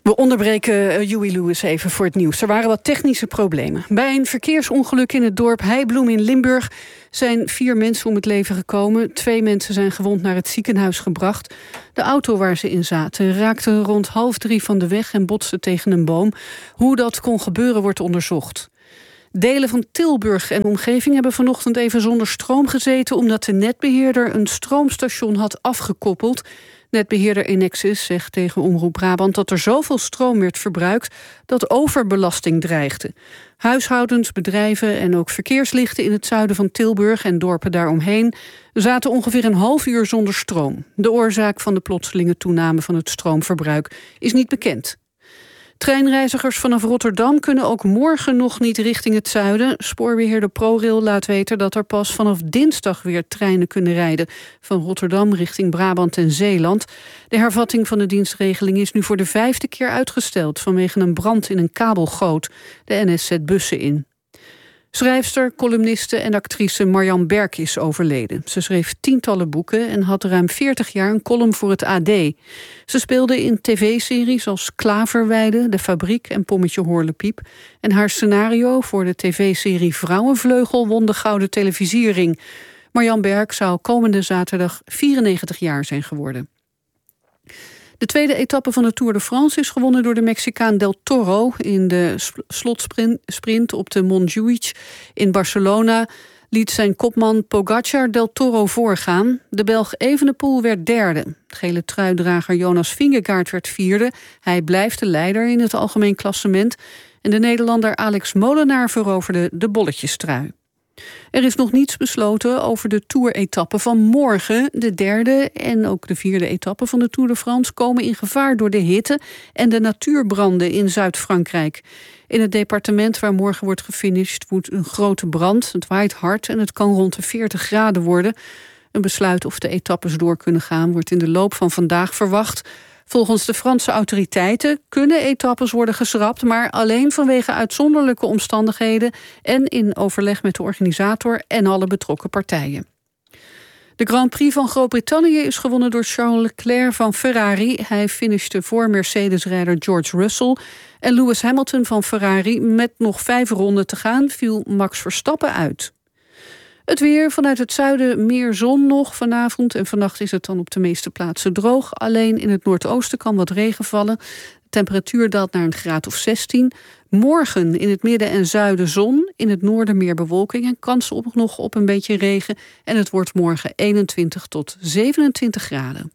We onderbreken Huey Lewis even voor het nieuws. Er waren wat technische problemen. Bij een verkeersongeluk in het dorp Heibloem in Limburg zijn 4 mensen om het leven gekomen. 2 mensen zijn gewond naar het ziekenhuis gebracht. De auto waar ze in zaten raakte rond 2:30 van de weg en botste tegen een boom. Hoe dat kon gebeuren wordt onderzocht. Delen van Tilburg en omgeving hebben vanochtend even zonder stroom gezeten omdat de netbeheerder een stroomstation had afgekoppeld. Netbeheerder Enexis zegt tegen Omroep Brabant dat er zoveel stroom werd verbruikt dat overbelasting dreigde. Huishoudens, bedrijven en ook verkeerslichten in het zuiden van Tilburg en dorpen daaromheen zaten ongeveer een half uur zonder stroom. De oorzaak van de plotselinge toename van het stroomverbruik is niet bekend. Treinreizigers vanaf Rotterdam kunnen ook morgen nog niet richting het zuiden. Spoorbeheerder ProRail laat weten dat er pas vanaf dinsdag weer treinen kunnen rijden van Rotterdam richting Brabant en Zeeland. De hervatting van de dienstregeling is nu voor de 5e keer uitgesteld vanwege een brand in een kabelgoot. De NS zet bussen in. Schrijfster, columniste en actrice Marjan Berk is overleden. Ze schreef tientallen boeken en had ruim 40 jaar een column voor het AD. Ze speelde in tv-series als Klaverweide, De Fabriek en Pommetje Horlepiep. En haar scenario voor de tv-serie Vrouwenvleugel won de Gouden Televisiering. Marjan Berk zou komende zaterdag 94 jaar zijn geworden. De tweede etappe van de Tour de France is gewonnen door de Mexicaan Del Toro. In de slotsprint op de Montjuïc in Barcelona liet zijn kopman Pogacar Del Toro voorgaan. De Belg Evenepoel werd derde. De gele truidrager Jonas Vingegaard werd vierde. Hij blijft de leider in het algemeen klassement. En de Nederlander Alex Molenaar veroverde de bolletjestrui. Er is nog niets besloten over de Tour-etappe van morgen. De derde en ook de 4e etappe van de Tour de France komen in gevaar door de hitte en de natuurbranden in Zuid-Frankrijk. In het departement waar morgen wordt gefinished woedt een grote brand. Het waait hard en het kan rond de 40 graden worden. Een besluit of de etappes door kunnen gaan wordt in de loop van vandaag verwacht. Volgens de Franse autoriteiten kunnen etappes worden geschrapt, maar alleen vanwege uitzonderlijke omstandigheden en in overleg met de organisator en alle betrokken partijen. De Grand Prix van Groot-Brittannië is gewonnen door Charles Leclerc van Ferrari. Hij finishte voor Mercedes-rijder George Russell. En Lewis Hamilton van Ferrari, met nog 5 ronden te gaan, viel Max Verstappen uit. Het weer, vanuit het zuiden meer zon nog. Vanavond en vannacht is het dan op de meeste plaatsen droog. Alleen in het noordoosten kan wat regen vallen. De temperatuur daalt naar een graad of 16. Morgen in het midden en zuiden zon. In het noorden meer bewolking en kans nog op een beetje regen. En het wordt morgen 21 tot 27 graden.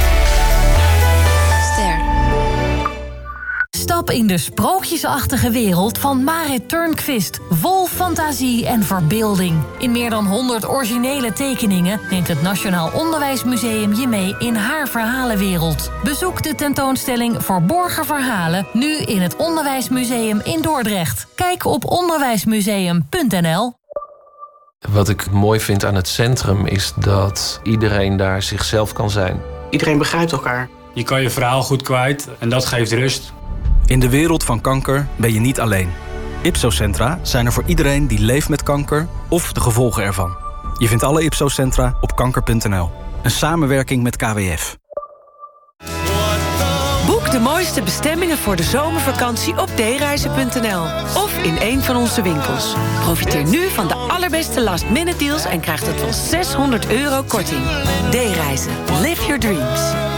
Stap in de sprookjesachtige wereld van Marit Turnquist. Vol fantasie en verbeelding. In meer dan 100 originele tekeningen neemt het Nationaal Onderwijsmuseum je mee in haar verhalenwereld. Bezoek de tentoonstelling Verborgen Verhalen nu in het Onderwijsmuseum in Dordrecht. Kijk op onderwijsmuseum.nl. Wat ik mooi vind aan het centrum is dat iedereen daar zichzelf kan zijn. Iedereen begrijpt elkaar. Je kan je verhaal goed kwijt en dat geeft rust. In de wereld van kanker ben je niet alleen. Ipso-centra zijn er voor iedereen die leeft met kanker of de gevolgen ervan. Je vindt alle Ipso-centra op kanker.nl. Een samenwerking met KWF. Boek de mooiste bestemmingen voor de zomervakantie op dereizen.nl of in een van onze winkels. Profiteer nu van de allerbeste last-minute deals en krijg tot wel €600 korting. D-reizen. Live your dreams.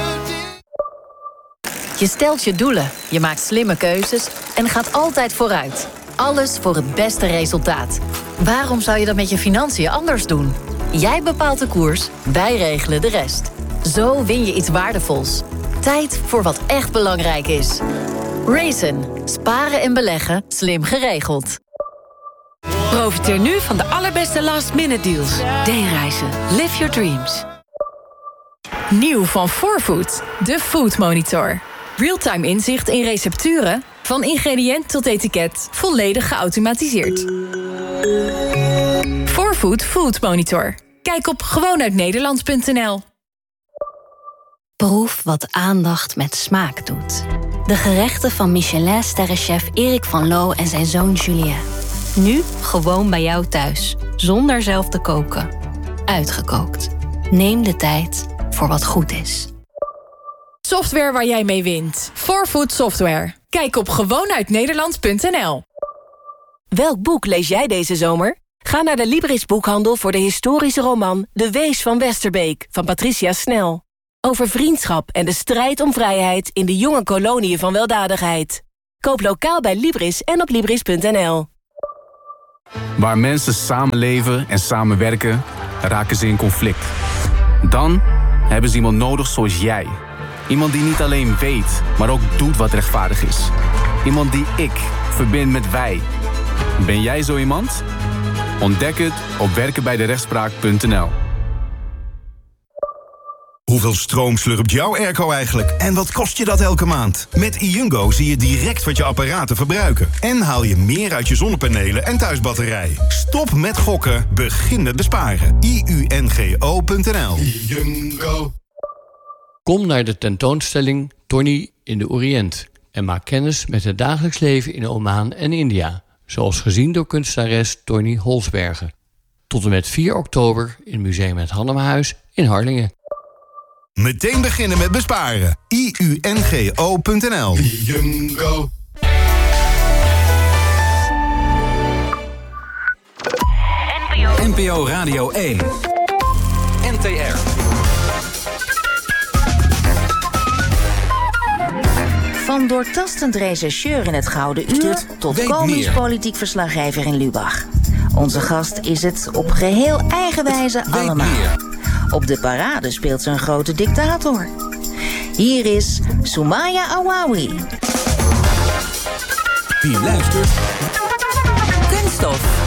Je stelt je doelen, je maakt slimme keuzes en gaat altijd vooruit. Alles voor het beste resultaat. Waarom zou je dat met je financiën anders doen? Jij bepaalt de koers, wij regelen de rest. Zo win je iets waardevols. Tijd voor wat echt belangrijk is. Raisin. Sparen en beleggen, slim geregeld. Profiteer nu van de allerbeste last-minute deals. D-reizen. Live your dreams. Nieuw van 4Food, de Food Monitor. Realtime inzicht in recepturen, van ingrediënt tot etiket, volledig geautomatiseerd. 4Food Food Monitor. Kijk op gewoonuitnederland.nl. Proef wat aandacht met smaak doet. De gerechten van Michelin-sterrenchef Erik van Loo en zijn zoon Julien. Nu gewoon bij jou thuis, zonder zelf te koken. Uitgekookt. Neem de tijd voor wat goed is. Software waar jij mee wint. 4Food Software. Kijk op gewoonuitnederland.nl. Welk boek lees jij deze zomer? Ga naar de Libris boekhandel voor de historische roman De Wees van Westerbeek van Patricia Snel. Over vriendschap en de strijd om vrijheid in de jonge koloniën van weldadigheid. Koop lokaal bij Libris en op Libris.nl. Waar mensen samenleven en samenwerken, raken ze in conflict. Dan hebben ze iemand nodig zoals jij. Iemand die niet alleen weet, maar ook doet wat rechtvaardig is. Iemand die ik verbind met wij. Ben jij zo iemand? Ontdek het op werkenbijderechtspraak.nl. Hoeveel stroom slurpt jouw airco eigenlijk? En wat kost je dat elke maand? Met iUngo zie je direct wat je apparaten verbruiken. En haal je meer uit je zonnepanelen en thuisbatterij. Stop met gokken, begin met besparen. iungo.nl. iUngo. Kom naar de tentoonstelling Tony in de Oriënt en maak kennis met het dagelijks leven in Oman en India, zoals gezien door kunstenares Tony Holsbergen. Tot en met 4 oktober in Museum Het Hannemahuis in Harlingen. Meteen beginnen met besparen. iungo.nl. iUngo. NPO Radio 1. NTR. Van doortastend rechercheur in het Gouden Uur tot komisch politiek verslaggever in Lubach. Onze gast is het op geheel eigen wijze allemaal. Op de parade speelt ze een grote dictator. Hier is Soumaya Awawi. Wie luistert? Kunststof.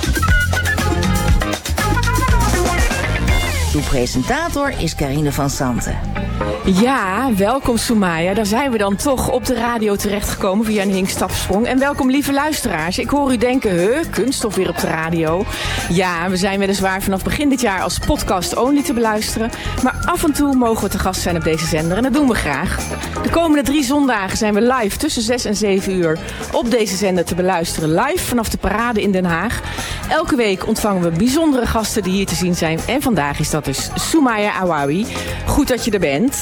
Uw presentator is Carine van Santen. Ja, welkom Soumaya. Daar zijn we dan toch op de radio terechtgekomen via een hinkstapsprong. En welkom lieve luisteraars. Ik hoor u denken, kunststof weer op de radio. Ja, we zijn weliswaar vanaf begin dit jaar als podcast only te beluisteren. Maar af en toe mogen we te gast zijn op deze zender en dat doen we graag. De komende 3 zondagen zijn we live tussen 6 en 7 uur op deze zender te beluisteren. Live vanaf de parade in Den Haag. Elke week ontvangen we bijzondere gasten die hier te zien zijn. En vandaag is dat dus Soumaya Awawi. Goed dat je er bent.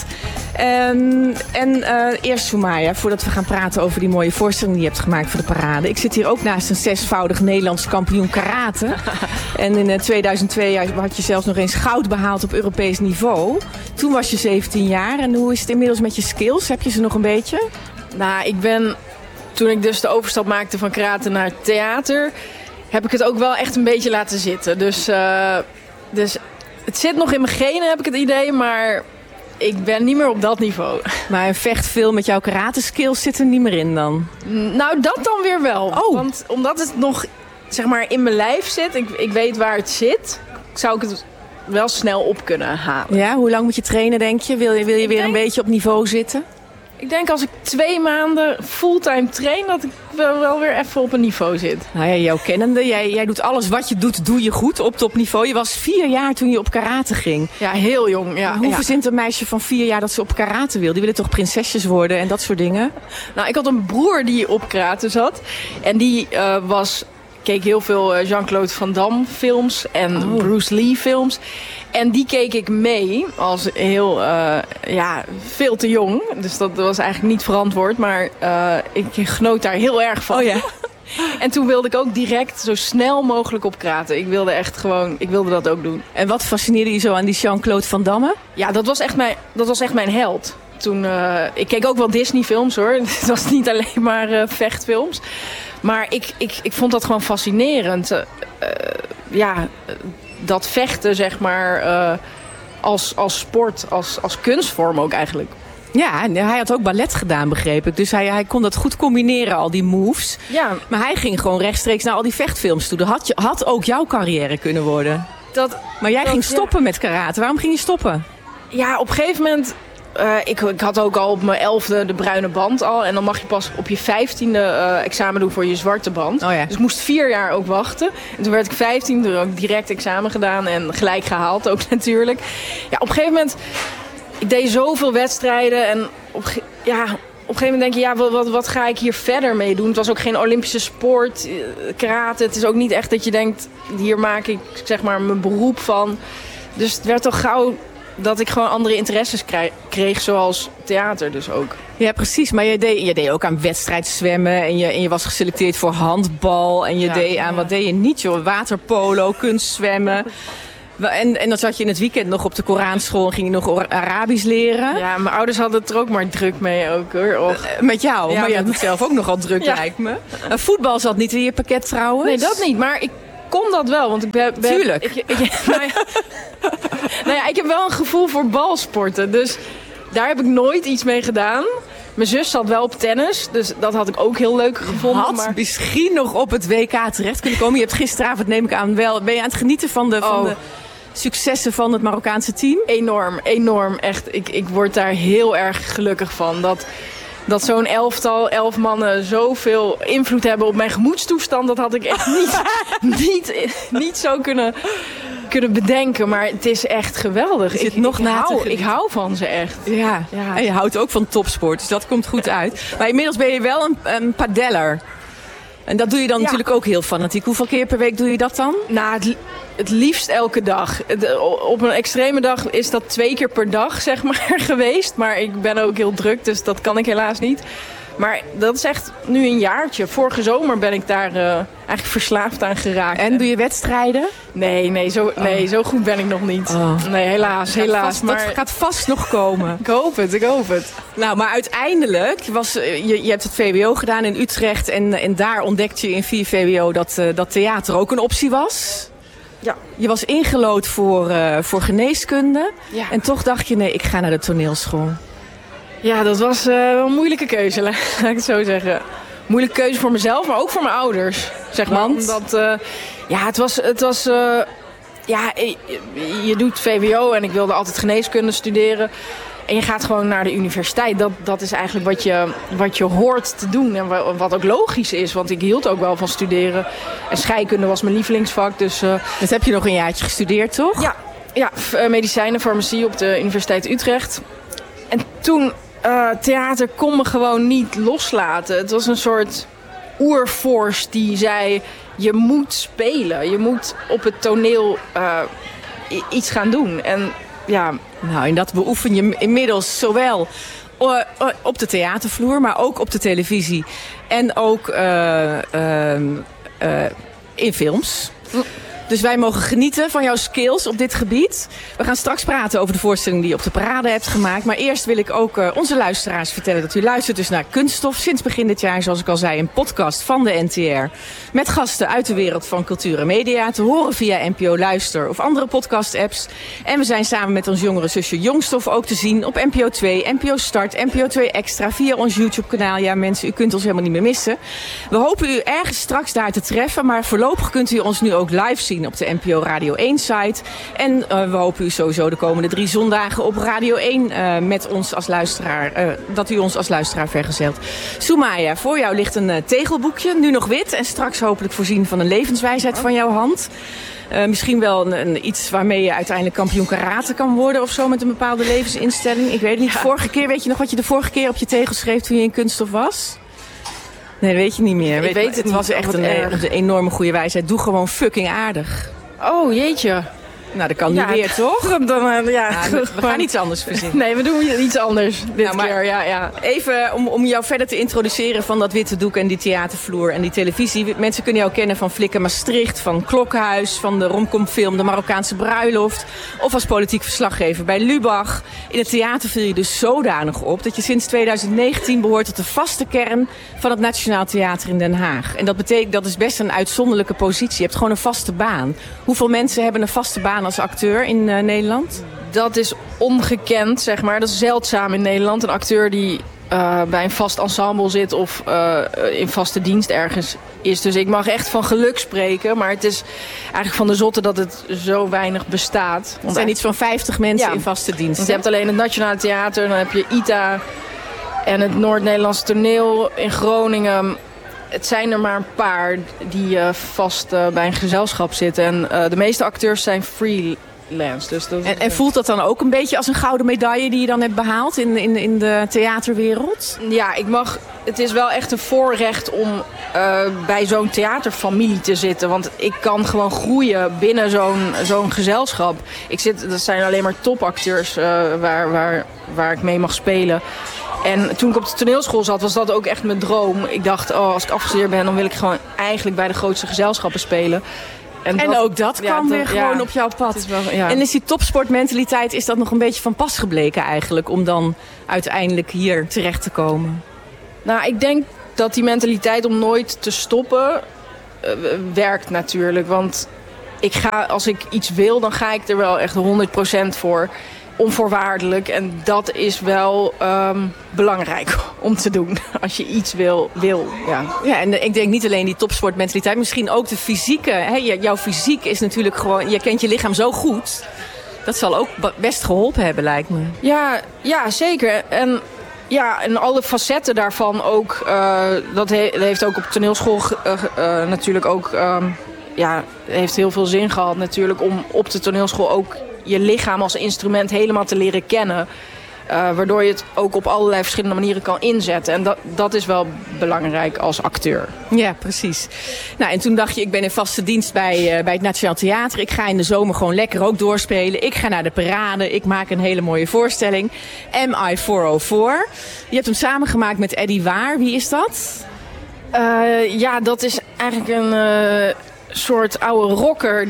Eerst Soumaya, voordat we gaan praten over die mooie voorstelling die je hebt gemaakt voor de parade. Ik zit hier ook naast een 6-voudig Nederlands kampioen karate. En in 2002 had je zelfs nog eens goud behaald op Europees niveau. Toen was je 17 jaar. En hoe is het inmiddels met je skills? Heb je ze nog een beetje? Nou, toen ik dus de overstap maakte van karate naar theater, heb ik het ook wel echt een beetje laten zitten. Dus het zit nog in mijn genen, heb ik het idee, maar ik ben niet meer op dat niveau. Maar vecht veel met jouw karate skills zit er niet meer in dan? Nou, dat dan weer wel. Oh. Want omdat het nog zeg maar in mijn lijf zit, ik weet waar het zit, zou ik het wel snel op kunnen halen. Ja, hoe lang moet je trainen, denk je? Wil je weer een beetje op niveau zitten? Ik denk als ik 2 maanden fulltime train, dat ik wel weer even op een niveau zit. Nou ja, jou kennende, jij doet alles wat je doet, doe je goed op topniveau. Je was 4 jaar toen je op karate ging. Ja, heel jong. Ja, hoe verzint een meisje van 4 jaar dat ze op karate wil? Die willen toch prinsesjes worden en dat soort dingen? Nou, ik had een broer die op karate zat. En die keek heel veel Jean-Claude Van Damme films en Bruce Lee films. En die keek ik mee als heel, veel te jong. Dus dat was eigenlijk niet verantwoord. Maar ik genoot daar heel erg van. Oh ja. En toen wilde ik ook direct zo snel mogelijk op karate. Ik wilde dat ook doen. En wat fascineerde je zo aan die Jean-Claude Van Damme? Ja, dat was echt mijn held. Toen, ik keek ook wel Disney films hoor. Het was niet alleen maar vechtfilms. Maar ik vond dat gewoon fascinerend. Dat vechten, zeg maar, als sport, als kunstvorm ook eigenlijk. Ja, en hij had ook ballet gedaan, begreep ik. Dus hij kon dat goed combineren, al die moves. Ja. Maar hij ging gewoon rechtstreeks naar al die vechtfilms toe. Dat had ook jouw carrière kunnen worden. Maar jij ging stoppen met karate. Waarom ging je stoppen? Ja, op een gegeven moment Ik had ook al op mijn 11e de bruine band al. En dan mag je pas op je 15e examen doen voor je zwarte band. Oh ja. Dus ik moest 4 jaar ook wachten. En toen werd ik 15, toen ook direct examen gedaan. En gelijk gehaald ook natuurlijk. Ja, op een gegeven moment... Ik deed zoveel wedstrijden. En op een gegeven moment denk je, ja, wat ga ik hier verder mee doen? Het was ook geen Olympische sport, karate. Het is ook niet echt dat je denkt, hier maak ik zeg maar mijn beroep van. Dus het werd toch gauw dat ik gewoon andere interesses kreeg, zoals theater dus ook. Ja, precies. Maar je deed ook aan wedstrijdzwemmen en je was geselecteerd voor handbal. En je deed aan, wat deed je niet joh? Waterpolo, kunstzwemmen. En dan zat je in het weekend nog op de Koranschool en ging je nog Arabisch leren. Ja, mijn ouders hadden het er ook maar druk mee ook hoor. Met jou? Ja, maar je had het zelf ook nogal druk lijkt me. Voetbal zat niet in je pakket trouwens? Nee, dat niet. Maar ik kon dat wel, want ik ben... Tuurlijk. Ik heb wel een gevoel voor balsporten, dus daar heb ik nooit iets mee gedaan. Mijn zus zat wel op tennis, dus dat had ik ook heel leuk gevonden. Had misschien nog op het WK terecht kunnen komen. Je hebt gisteravond, neem ik aan, wel... Ben je aan het genieten van de successen van het Marokkaanse team? Enorm. Echt, ik word daar heel erg gelukkig van. Dat zo'n 11 mannen zoveel invloed hebben op mijn gemoedstoestand, dat had ik echt niet zo kunnen bedenken. Maar het is echt geweldig. Ik hou van ze echt. Ja. En je houdt ook van topsport, dus dat komt goed uit. Maar inmiddels ben je wel een padeller. En dat doe je dan natuurlijk ook heel fanatiek. Hoeveel keer per week doe je dat dan? Nou, het liefst elke dag. Op een extreme dag is dat 2 keer per dag, zeg maar, geweest. Maar ik ben ook heel druk, dus dat kan ik helaas niet. Maar dat is echt nu een jaartje. Vorige zomer ben ik daar eigenlijk verslaafd aan geraakt. En doe je wedstrijden? Nee, zo goed ben ik nog niet. Nee, helaas. Dat gaat vast nog komen. Ik hoop het. Nou, maar uiteindelijk je hebt het VWO gedaan in Utrecht. En daar ontdekte je in 4 VWO dat theater ook een optie was. Ja. Je was ingelood voor geneeskunde. Ja. En toch dacht je, nee, ik ga naar de toneelschool. Ja, dat was een moeilijke keuze, laat ik het zo zeggen. Moeilijke keuze voor mezelf, maar ook voor mijn ouders, zeg maar. Omdat, het was je doet VWO en ik wilde altijd geneeskunde studeren. En je gaat gewoon naar de universiteit. Dat is eigenlijk wat je hoort te doen en wat ook logisch is. Want ik hield ook wel van studeren. En scheikunde was mijn lievelingsvak. Dus heb je nog een jaartje gestudeerd, toch? Ja, medicijnen, farmacie op de Universiteit Utrecht. En toen... theater kon me gewoon niet loslaten. Het was een soort oerforce die zei... je moet spelen. Je moet op het toneel iets gaan doen. En ja... Nou, en dat beoefen je inmiddels zowel op de theatervloer... maar ook op de televisie. En ook in films... Dus wij mogen genieten van jouw skills op dit gebied. We gaan straks praten over de voorstelling die je op de parade hebt gemaakt. Maar eerst wil ik ook onze luisteraars vertellen dat u luistert dus naar Kunststof. Sinds begin dit jaar, zoals ik al zei, een podcast van de NTR. Met gasten uit de wereld van cultuur en media. Te horen via NPO Luister of andere podcast-apps. En we zijn samen met ons jongere zusje Jongstof ook te zien op NPO 2, NPO Start, NPO 2 Extra via ons YouTube-kanaal. Ja mensen, u kunt ons helemaal niet meer missen. We hopen u ergens straks daar te treffen. Maar voorlopig kunt u ons nu ook live zien op de NPO Radio 1 site. En we hopen u sowieso de komende 3 zondagen op Radio 1 met ons als luisteraar, dat u ons als luisteraar vergezelt. Soumaya, voor jou ligt een tegelboekje, nu nog wit en straks hopelijk voorzien van een levenswijsheid van jouw hand. Misschien wel iets waarmee je uiteindelijk kampioen karate kan worden of zo met een bepaalde levensinstelling. Ik weet het niet. Vorige keer, weet je nog wat je de vorige keer op je tegel schreef toen je in Kunststof was? Nee, dat weet je niet meer. Ik weet het niet. Was echt een enorme goede wijsheid. Doe gewoon fucking aardig. Oh, jeetje. Nou, dat kan nu weer, toch? We gaan iets anders verzinnen. Nee, we doen iets anders dit keer. Ja. Even om jou verder te introduceren van dat witte doek en die theatervloer en die televisie. Mensen kunnen jou kennen van Flikker Maastricht, van Klokhuis, van de romcomfilm De Marokkaanse Bruiloft. Of als politiek verslaggever bij Lubach. In het theater viel je dus zodanig op dat je sinds 2019 behoort tot de vaste kern van het Nationaal Theater in Den Haag. En dat betekent, dat is best een uitzonderlijke positie. Je hebt gewoon een vaste baan. Hoeveel mensen hebben een vaste baan als acteur in Nederland? Dat is ongekend, zeg maar. Dat is zeldzaam in Nederland. Een acteur die bij een vast ensemble zit of in vaste dienst ergens is. Dus ik mag echt van geluk spreken. Maar het is eigenlijk van de zotte dat het zo weinig bestaat. Er zijn iets van 50 mensen in vaste dienst. Want je hebt alleen het Nationale Theater, dan heb je ITA en het Noord-Nederlandse Toneel in Groningen. Het zijn er maar een paar die vast bij een gezelschap zitten. En de meeste acteurs zijn freelance. Dus dat, en voelt dat dan ook een beetje als een gouden medaille die je dan hebt behaald in de theaterwereld? Ja, het is wel echt een voorrecht om bij zo'n theaterfamilie te zitten. Want ik kan gewoon groeien binnen zo'n gezelschap. Dat zijn alleen maar topacteurs waar ik mee mag spelen. En toen ik op de toneelschool zat, was dat ook echt mijn droom. Ik dacht, als ik afgestudeerd ben, dan wil ik gewoon eigenlijk bij de grootste gezelschappen spelen. En ook dat kwam weer gewoon op jouw pad. En is die topsportmentaliteit, is dat nog een beetje van pas gebleken eigenlijk, om dan uiteindelijk hier terecht te komen? Nou, ik denk dat die mentaliteit om nooit te stoppen werkt natuurlijk. Want als ik iets wil, dan ga ik er wel echt 100% voor. Onvoorwaardelijk. En dat is wel belangrijk om te doen. Als je iets wil. Ja, en ik denk niet alleen die topsportmentaliteit. Misschien ook de fysieke. Hè? Jouw fysiek is natuurlijk gewoon... Je kent je lichaam zo goed. Dat zal ook best geholpen hebben, lijkt me. Ja, zeker. En alle facetten daarvan ook. Dat heeft ook op toneelschool natuurlijk ook... heeft heel veel zin gehad natuurlijk. Om op de toneelschool ook je lichaam als instrument helemaal te leren kennen. Waardoor je het ook op allerlei verschillende manieren kan inzetten. En dat is wel belangrijk als acteur. Ja, precies. Nou, en toen dacht je, ik ben in vaste dienst bij het Nationaal Theater. Ik ga in de zomer gewoon lekker ook doorspelen. Ik ga naar de parade. Ik maak een hele mooie voorstelling. MI 404. Je hebt hem samengemaakt met Eddie Waar. Wie is dat? Dat is eigenlijk een... soort oude rocker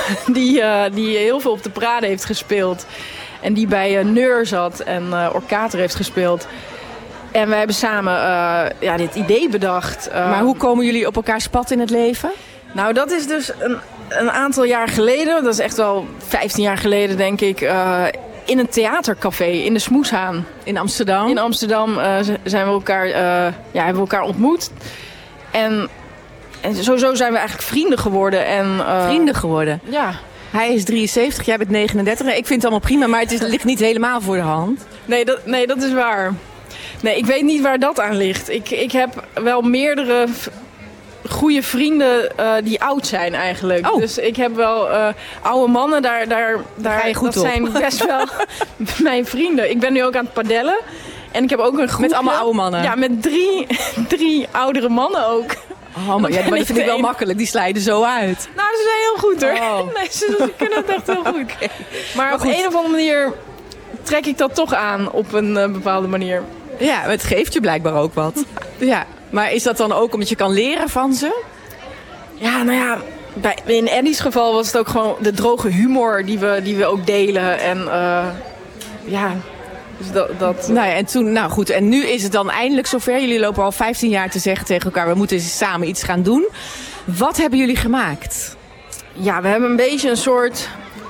die heel veel op de parade heeft gespeeld. En die bij Neur zat en Orkater heeft gespeeld. En we hebben samen dit idee bedacht. Maar hoe komen jullie op elkaars pad in het leven? Nou, dat is dus een aantal jaar geleden. Dat is echt wel 15 jaar geleden, denk ik. In een theatercafé in de Smoeshaan. In Amsterdam? In Amsterdam hebben we elkaar ontmoet. En zo zijn we eigenlijk vrienden geworden. Vrienden geworden? Ja. Hij is 73, jij bent 39. Ik vind het allemaal prima, maar het ligt niet helemaal voor de hand. Nee, dat is waar. Nee, ik weet niet waar dat aan ligt. Ik heb wel meerdere goede vrienden die oud zijn eigenlijk. Oh. Dus ik heb wel oude mannen, daar ga je goed dat op. zijn best wel mijn vrienden. Ik ben nu ook aan het padellen. En ik heb ook een groepje. Met allemaal oude mannen? Ja, met drie oudere mannen ook. Oh, maar dat vind ik wel makkelijk. Die slijden zo uit. Nou, ze zijn heel goed hoor. Oh. Nee, ze kunnen het echt heel goed. Okay. Maar op een of andere manier trek ik dat toch aan op een bepaalde manier. Ja, het geeft je blijkbaar ook wat. Ja, maar is dat dan ook omdat je kan leren van ze? Ja, nou ja, in Eddie's geval was het ook gewoon de droge humor die we ook delen. En dus dat... Nou ja, en toen, nou goed, en nu is het dan eindelijk zover. Jullie lopen al 15 jaar te zeggen tegen elkaar, we moeten samen iets gaan doen. Wat hebben jullie gemaakt? Ja, we hebben een beetje een soort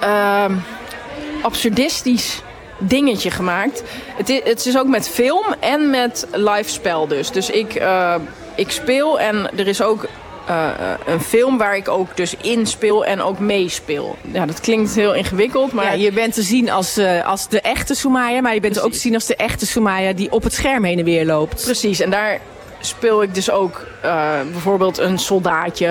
absurdistisch dingetje gemaakt. Het is ook met film en met live spel dus. Dus ik speel en er is ook een film waar ik ook dus in speel en ook meespeel. Ja, dat klinkt heel ingewikkeld, maar... Ja, je bent te zien als de echte Soumaya, maar je bent ook te zien als de echte Soumaya die op het scherm heen en weer loopt. Precies, en daar speel ik dus ook bijvoorbeeld een soldaatje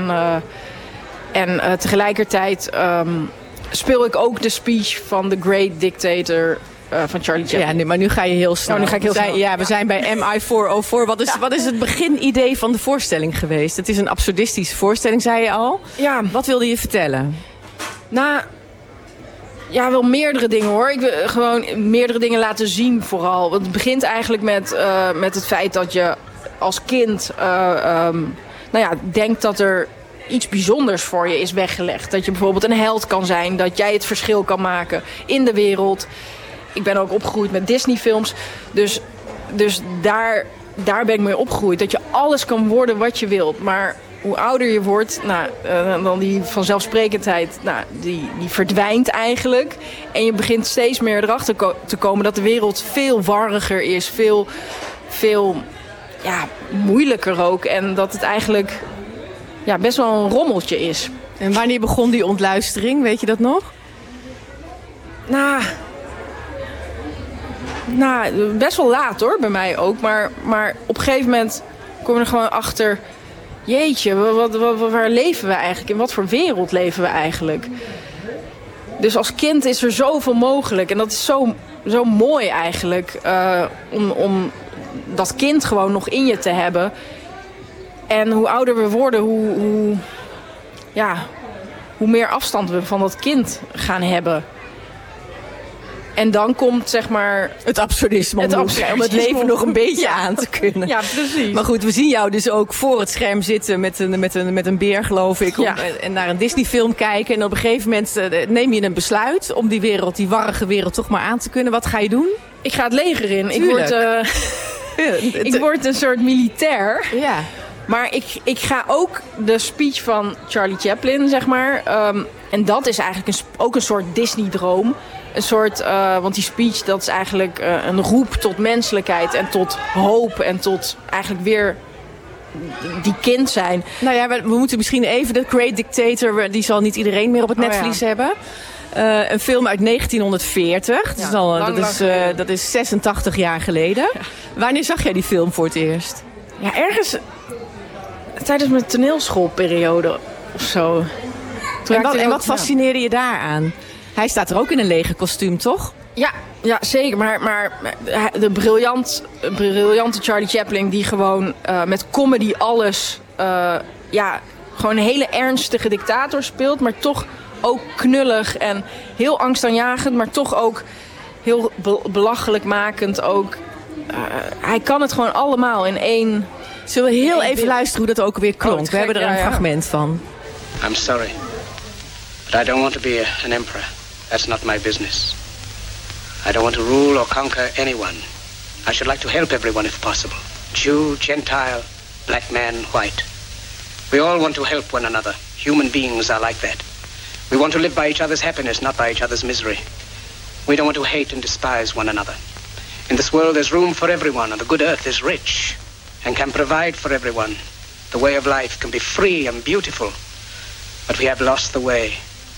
en tegelijkertijd speel ik ook de speech van The Great Dictator van Charlie Chaplin. Ja, maar nu ga je heel snel. Nu ga ik heel snel. Ja, we zijn bij MI 404. Wat is het beginidee van de voorstelling geweest? Het is een absurdistische voorstelling, zei je al. Ja. Wat wilde je vertellen? Nou, ja, wel meerdere dingen hoor. Ik wil gewoon meerdere dingen laten zien vooral. Het begint eigenlijk met het feit dat je als kind denkt dat er iets bijzonders voor je is weggelegd. Dat je bijvoorbeeld een held kan zijn. Dat jij het verschil kan maken in de wereld. Ik ben ook opgegroeid met Disney-films. Dus daar ben ik mee opgegroeid. Dat je alles kan worden wat je wilt. Maar hoe ouder je wordt, dan die vanzelfsprekendheid, die verdwijnt eigenlijk. En je begint steeds meer erachter te komen dat de wereld veel warriger is. Veel moeilijker ook. En dat het eigenlijk best wel een rommeltje is. En wanneer begon die ontluistering? Weet je dat nog? Nou, best wel laat hoor, bij mij ook. Maar op een gegeven moment kom je er gewoon achter... Jeetje, waar leven we eigenlijk? In wat voor wereld leven we eigenlijk? Dus als kind is er zoveel mogelijk. En dat is zo mooi eigenlijk. Om dat kind gewoon nog in je te hebben. En hoe ouder we worden, hoe meer afstand we van dat kind gaan hebben. En dan komt zeg maar het absurdisme om het leven nog een beetje aan te kunnen. Ja, precies. Maar goed, we zien jou dus ook voor het scherm zitten met een beer, geloof ik. En naar een Disney-film kijken. En op een gegeven moment neem je een besluit om die warrige wereld toch maar aan te kunnen. Wat ga je doen? Ik ga het leger in. Ik word een soort militair. Ja. Maar ik ga ook de speech van Charlie Chaplin, zeg maar. En dat is eigenlijk ook een soort Disney-droom. Een soort, want die speech, dat is eigenlijk een roep tot menselijkheid en tot hoop en tot eigenlijk weer die kind zijn. Nou ja, we moeten misschien even de Great Dictator, die zal niet iedereen meer op het netvlies hebben. Een film uit 1940. Dat is 86 jaar geleden. Ja. Wanneer zag jij die film voor het eerst? Ja, ergens tijdens mijn toneelschoolperiode of zo. En wat fascineerde je daaraan? Hij staat er ook in een legerkostuum, toch? Ja, zeker. Maar de briljante Charlie Chaplin die gewoon met comedy alles... gewoon een hele ernstige dictator speelt, maar toch ook knullig en heel angstaanjagend, maar toch ook heel belachelijk makend ook. Hij kan het gewoon allemaal in één... Zullen we heel even luisteren hoe dat ook weer klonk? We hebben er een fragment van. I'm sorry, but I don't want to be an emperor. That's not my business. I don't want to rule or conquer anyone. I should like to help everyone if possible. Jew, Gentile, black man, white. We all want to help one another. Human beings are like that. We want to live by each other's happiness, not by each other's misery. We don't want to hate and despise one another. In this world there's room for everyone, and the good earth is rich and can provide for everyone. The way of life can be free and beautiful, but we have lost the way.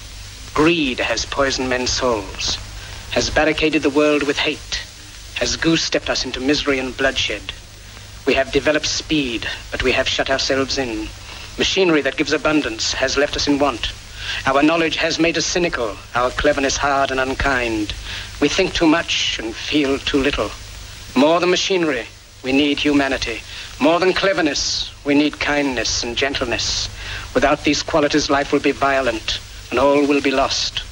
Greed has poisoned men's souls, has barricaded the world with hate, has goose-stepped us into misery and bloodshed. We have developed speed, but we have shut ourselves in. Machinery that gives abundance has left us in want. Our knowledge has made us cynical, our cleverness hard and unkind. We think too much and feel too little. More than machinery, we need humanity. More than cleverness, we need kindness and gentleness. Without these qualities, life will be violent and all will be lost.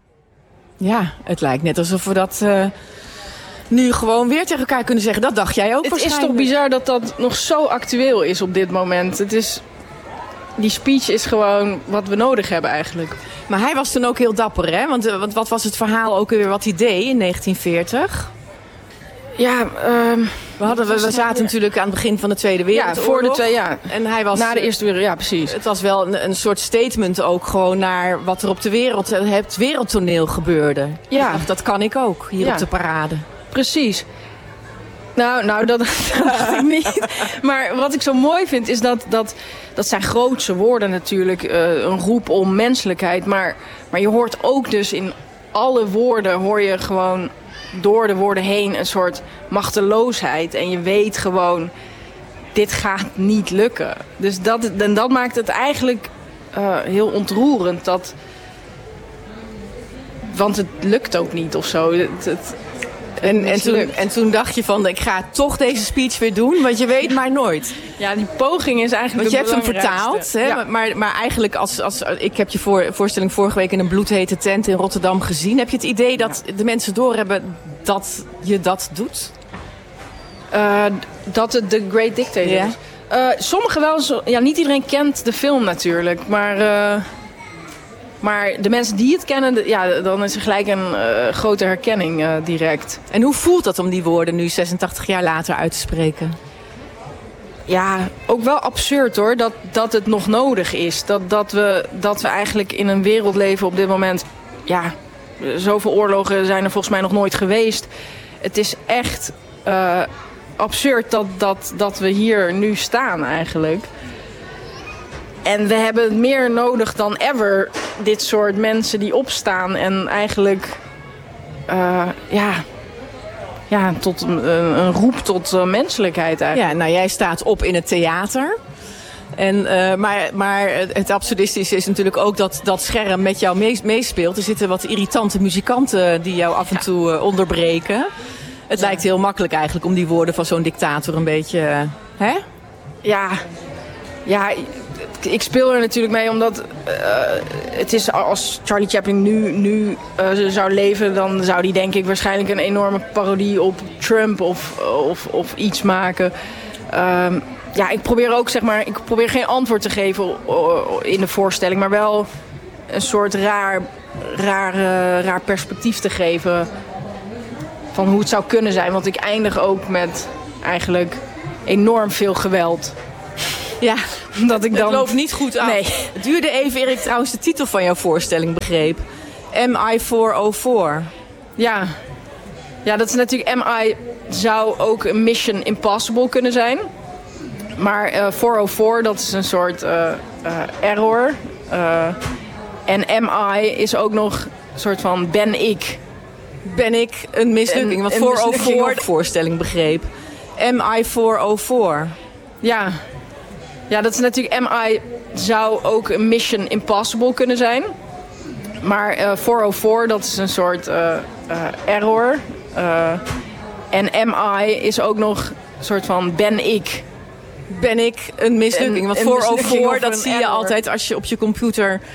Ja, het lijkt net alsof we dat nu gewoon weer tegen elkaar kunnen zeggen. Dat dacht jij ook waarschijnlijk. Het is toch bizar dat dat nog zo actueel is op dit moment. Die speech is gewoon wat we nodig hebben eigenlijk. Maar hij was toen ook heel dapper, hè? Want wat was het verhaal ook weer wat hij deed in 1940? Ja, we zaten natuurlijk aan het begin van de Tweede Wereldoorlog. Ja, voor de Tweede, ja. En hij was na de Eerste Wereldoorlog, ja, precies. Het was wel een soort statement ook gewoon naar wat er op het wereldtoneel gebeurde. Ja. Dat kan ik ook, hier op de parade. Precies. Nou, dat dacht ik niet. Maar wat ik zo mooi vind is dat zijn grootse woorden natuurlijk. Een roep om menselijkheid. Maar je hoort ook dus in alle woorden hoor je gewoon door de woorden heen een soort machteloosheid. En je weet gewoon, dit gaat niet lukken. Dus dat maakt het eigenlijk heel ontroerend. Want het lukt ook niet of zo. En toen dacht je van, ik ga toch deze speech weer doen, want je weet maar nooit. Ja, die poging is eigenlijk want je hebt hem vertaald, hè? Ja. Maar eigenlijk als ik heb je voorstelling vorige week in een bloedhete tent in Rotterdam gezien. Heb je het idee dat de mensen doorhebben dat je dat doet? Dat het The Great Dictator is? Sommigen wel. Ja, niet iedereen kent de film natuurlijk, maar de mensen die het kennen, dan is er gelijk een grote herkenning direct. En hoe voelt dat om die woorden nu 86 jaar later uit te spreken? Ja, ook wel absurd hoor, dat het nog nodig is. Dat we eigenlijk in een wereld leven op dit moment. Ja, zoveel oorlogen zijn er volgens mij nog nooit geweest. Het is echt absurd dat we hier nu staan eigenlijk. En we hebben meer nodig dan ever dit soort mensen die opstaan en eigenlijk tot een roep tot menselijkheid eigenlijk. Ja, nou jij staat op in het theater. Maar het absurdistische is natuurlijk ook dat scherm met jou meespeelt. Er zitten wat irritante muzikanten die jou af en toe onderbreken. Het lijkt heel makkelijk eigenlijk om die woorden van zo'n dictator een beetje... hè? Ja, ik speel er natuurlijk mee omdat het is als Charlie Chaplin nu zou leven, dan zou die denk ik waarschijnlijk een enorme parodie op Trump of iets maken. Ik probeer ook ik probeer geen antwoord te geven in de voorstelling, maar wel een soort raar perspectief te geven van hoe het zou kunnen zijn. Want ik eindig ook met eigenlijk enorm veel geweld. Ja, dat ik dan... Het loopt niet goed af. Nee. Het duurde even eer ik trouwens de titel van jouw voorstelling begreep. MI404. Ja, dat is natuurlijk... MI zou ook een Mission Impossible kunnen zijn. Maar 404, dat is een soort error. En MI is ook een soort van ben ik. Ben ik een mislukking? Want 404 de voorstelling begreep. MI404. Ja, dat is natuurlijk... MI zou ook een Mission Impossible kunnen zijn. Maar 404, dat is een soort error. En MI is ook nog een soort van ben ik. Ben ik een mislukking? Want 404, dat zie je altijd als je op je computer